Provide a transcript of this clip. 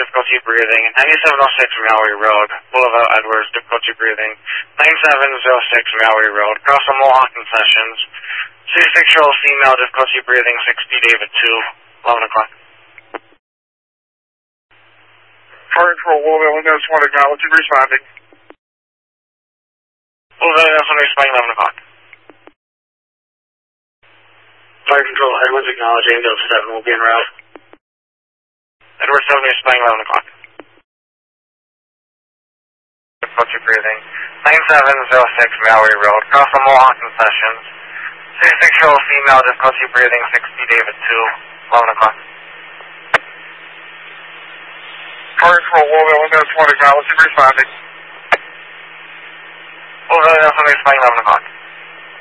difficulty breathing. 9706 Mallory Road, Boulevard Edwards, difficulty breathing. 9706 Mallory Road, across from Mohawk Concessions. 66-year-old female, difficulty breathing, 6B David 2, 11 o'clock. Fire control, Louisville, Windows 1, acknowledging responding. Louisville, Windows 1, responding, 11 o'clock. Fire control, Edwards, acknowledging, Angel 7 will be en route. Edwards 7, responding, 11 o'clock. Difficulty breathing. 9706 Mallory Road, across from Mohawk Concessions. 66-year-old female, difficulty breathing, 6B David 2, 11 o'clock. Fire control, Louisville, Windows 1, acknowledging responding. Louisville, Windows 1, responding, 11 o'clock.